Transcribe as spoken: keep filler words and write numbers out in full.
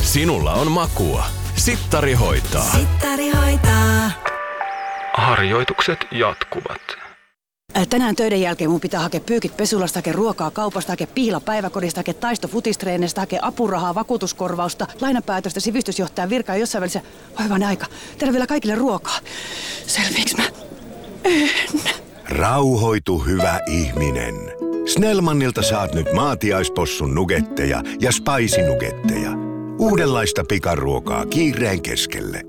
Sinulla on makua. Sittari hoitaa. Sittari hoitaa. Harjoitukset jatkuvat. Tänään töiden jälkeen mun pitää hakea pyykit pesulasta, hakea ruokaa kaupasta, hakea pihla päiväkodista, hakea taisto futistreenistä, hakea apurahaa, vakuutuskorvausta, lainapäätöstä, sivistysjohtajan virkaa ja jossain välissä. Oi hyvänen aika. Tehdään vielä kaikille ruokaa. Selviiks mä? En. Rauhoitu, hyvä ihminen. Snellmanilta saat nyt maatiaispossun nugetteja ja spicy nugetteja. Uudenlaista pikaruokaa kiireen keskelle.